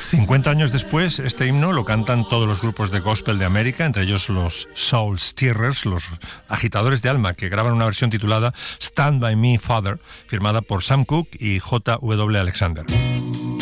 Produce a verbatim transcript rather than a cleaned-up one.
cincuenta años después, este himno lo cantan todos los grupos de gospel de América, entre ellos los Soul Stirrers, los agitadores de alma, que graban una versión titulada Stand By Me, Father, firmada por Sam Cooke y J W Alexander.